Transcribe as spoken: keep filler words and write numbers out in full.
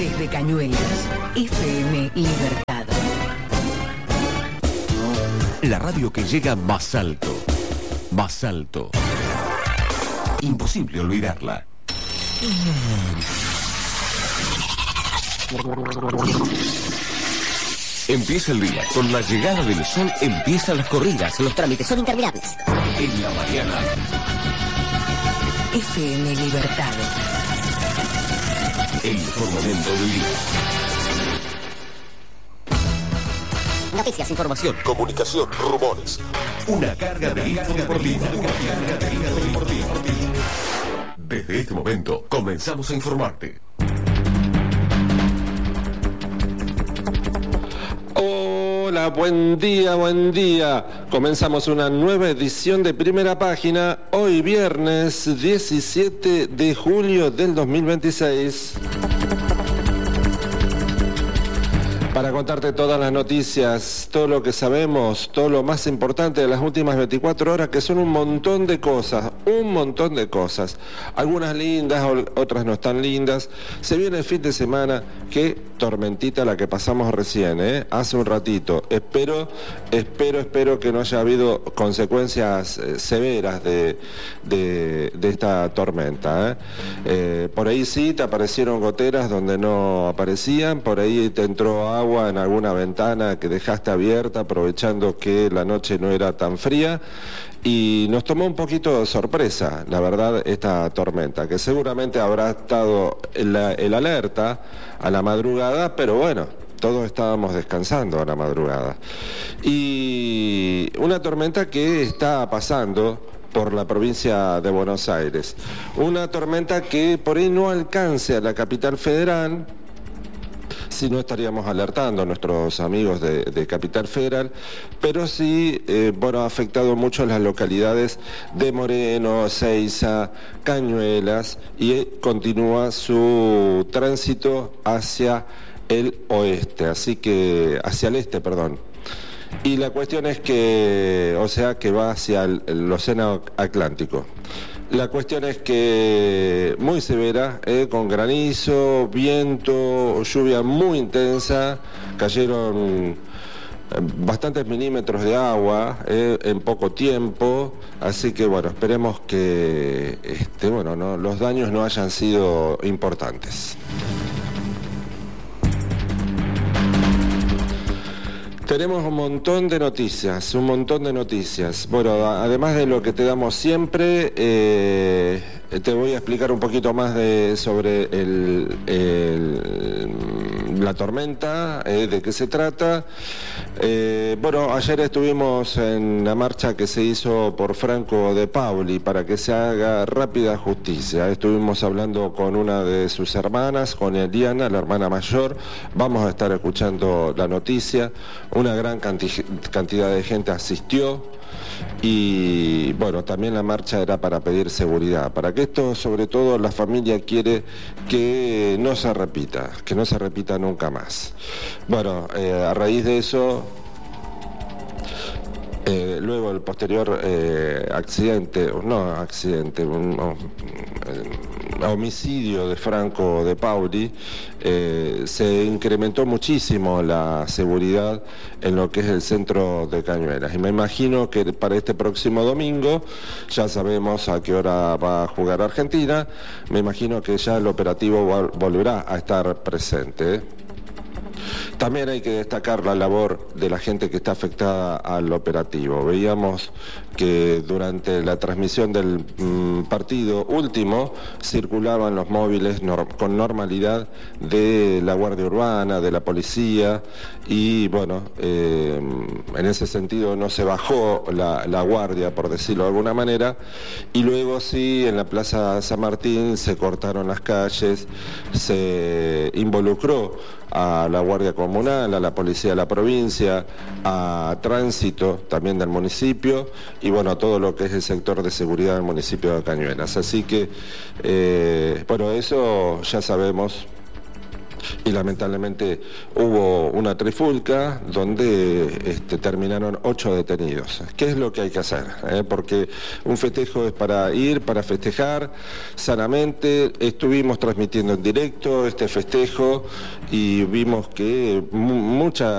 Desde Cañuelas, F M Libertad. La radio que llega más alto. Más alto. Imposible olvidarla. Empieza el día. Con la llegada del sol empiezan las corridas. Los trámites son interminables. En la mañana. F M Libertad. El mejor momento del día. Noticias, información, Comunicación, rumores. Una carga de info deportiva. Desde este momento comenzamos a informarte. Hola, buen día, buen día. Comenzamos una nueva edición de Primera Página, hoy viernes diecisiete de julio del dos mil veintiséis. Para contarte todas las noticias, todo lo que sabemos, todo lo más importante de las últimas veinticuatro horas, que son un montón de cosas, un montón de cosas. Algunas lindas, otras no están lindas. Se viene el fin de semana, qué tormentita la que pasamos recién, ¿eh? Hace un ratito. Espero, espero, espero que no haya habido consecuencias eh, severas de, de, de esta tormenta, ¿eh? Eh, por ahí sí te aparecieron goteras donde no aparecían, por ahí te entró agua en alguna ventana que dejaste abierta aprovechando que la noche no era tan fría y nos tomó un poquito de sorpresa, la verdad, esta tormenta, que seguramente habrá estado el, el alerta a la madrugada, pero bueno, todos estábamos descansando a la madrugada. Y una tormenta que está pasando por la provincia de Buenos Aires, una tormenta que por ahí no alcance a la capital federal, si no estaríamos alertando a nuestros amigos de, de Capital Federal, pero sí, eh, bueno, ha afectado mucho a las localidades de Moreno, Seiza, Cañuelas, y eh, continúa su tránsito hacia el oeste, así que, hacia el este, perdón. Y la cuestión es que, o sea, que va hacia el, el Océano Atlántico. La cuestión es que muy severa, eh, con granizo, viento, lluvia muy intensa, cayeron bastantes milímetros de agua eh, en poco tiempo, así que bueno, esperemos que este, bueno, no, los daños no hayan sido importantes. Tenemos un montón de noticias, un montón de noticias. Bueno, además de lo que te damos siempre, eh, te voy a explicar un poquito más de, sobre el, el, la tormenta, eh, de qué se trata. Eh, bueno, ayer estuvimos en la marcha que se hizo por Franco de Paoli para que se haga rápida justicia. Estuvimos hablando con una de sus hermanas, con Eliana, la hermana mayor. Vamos a estar escuchando la noticia. Una gran canti- cantidad de gente asistió y bueno, también la marcha era para pedir seguridad, para que esto, sobre todo la familia quiere que no se repita, que no se repita nunca más. Bueno, eh, a raíz de eso, Eh, luego el posterior eh, accidente, no accidente, un no, eh, homicidio de Franco de Paoli, eh, se incrementó muchísimo la seguridad en lo que es el centro de Cañuelas. Y me imagino que para este próximo domingo, ya sabemos a qué hora va a jugar Argentina, me imagino que ya el operativo vol- volverá a estar presente, ¿eh? También hay que destacar la labor de la gente que está afectada al operativo. Veíamos que durante la transmisión del mm, partido último circulaban los móviles nor- con normalidad de la Guardia Urbana, de la policía, y bueno, eh, en ese sentido no se bajó la, la guardia, por decirlo de alguna manera, y luego sí, en la Plaza San Martín se cortaron las calles, se involucró a la Guardia Comunal, a la Policía de la provincia, a Tránsito también del municipio y bueno, todo lo que es el sector de seguridad del municipio de Cañuelas. Así que, eh, bueno, eso ya sabemos y lamentablemente hubo una trifulca donde este, terminaron ocho detenidos. ¿Qué es lo que hay que hacer? ¿Eh? Porque un festejo es para ir, para festejar sanamente. Estuvimos transmitiendo en directo este festejo y vimos que mucha